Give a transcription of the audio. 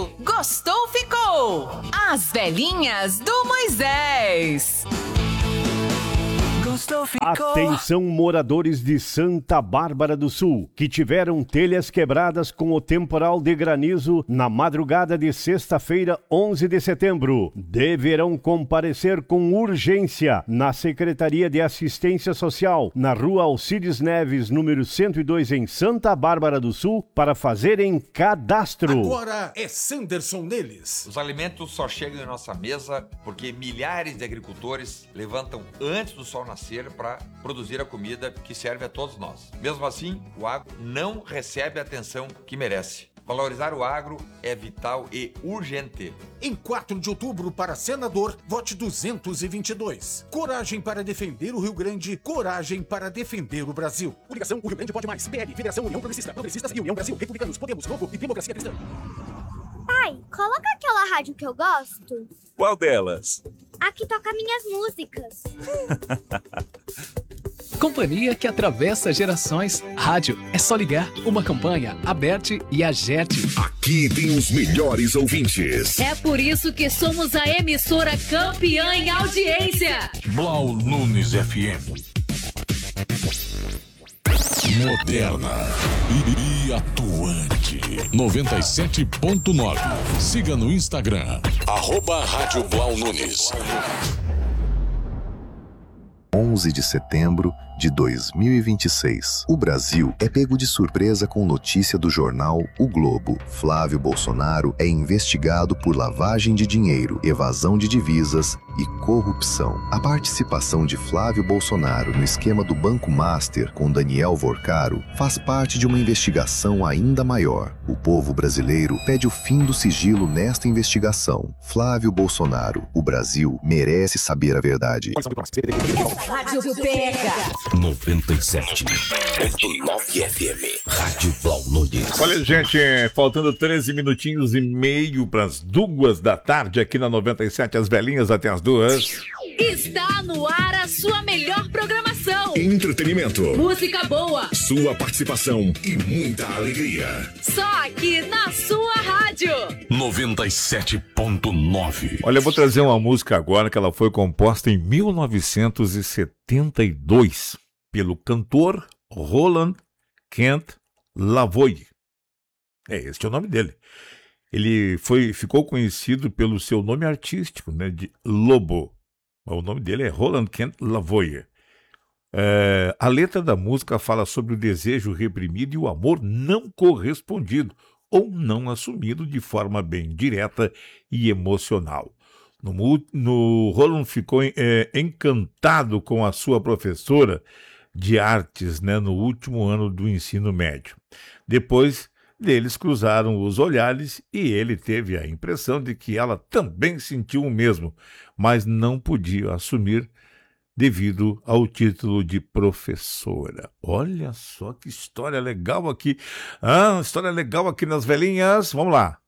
rádio, gostou, ficou. As velhinhas do Moisés. Atenção, moradores de Santa Bárbara do Sul, que tiveram telhas quebradas com o temporal de granizo na madrugada de sexta-feira, 11 de setembro. Deverão comparecer com urgência na Secretaria de Assistência Social, na Rua Alcides Neves, número 102, em Santa Bárbara do Sul, para fazerem cadastro. Agora é Sanderson neles. Os alimentos só chegam em nossa mesa porque milhares de agricultores levantam antes do sol nascer para produzir a comida que serve a todos nós. Mesmo assim, o agro não recebe a atenção que merece. Valorizar o agro é vital e urgente. Em 4 de outubro, para senador, vote 222. Coragem para defender o Rio Grande, coragem para defender o Brasil. Coligação O Rio Grande Pode Mais, PL, Federação União Progressista, Progressistas e União Brasil, Republicanos, Podemos, Novo e Democracia Cristã. Pai, coloca aquela rádio que eu gosto. Qual delas? A que toca minhas músicas. Companhia que atravessa gerações. Rádio é só ligar. Uma campanha, Aberte e Agerte. Aqui tem os melhores ouvintes. É por isso que somos a emissora campeã em audiência. Blau Nunes FM. Moderna e atuante. 97.9. Siga no Instagram. @Rádio Blau Nunes. 11 de setembro de 2026. O Brasil é pego de surpresa com notícia do jornal O Globo. Flávio Bolsonaro é investigado por lavagem de dinheiro, evasão de divisas e corrupção. A participação de Flávio Bolsonaro no esquema do Banco Master com Daniel Vorcaro faz parte de uma investigação ainda maior. O povo brasileiro pede o fim do sigilo nesta investigação. Flávio Bolsonaro, o Brasil merece saber a verdade. Rádio Pega 97.9 FM. Rádio Blau Nunes. Olha, gente, faltando 13 minutinhos e meio para as 2 da tarde aqui na 97, as velhinhas até as 2. Está no ar a sua melhor programação. Entretenimento, Música boa, sua participação e muita alegria. só aqui na sua rádio. 97.9. Olha, eu vou trazer uma música agora que ela foi composta em 1972 pelo cantor Roland Kent Lavoie. Este é o nome dele. Ele ficou conhecido pelo seu nome artístico, né, de Lobo. O nome dele é Roland Kent Lavoie. A letra da música fala sobre o desejo reprimido e o amor não correspondido ou não assumido de forma bem direta e emocional. No Roland ficou encantado com a sua professora de artes, né, no último ano do ensino médio. Depois deles cruzaram os olhares e ele teve a impressão de que ela também sentiu o mesmo, mas não podia assumir devido ao título de professora. Olha só que história legal aqui. História legal aqui nas velhinhas. Vamos lá.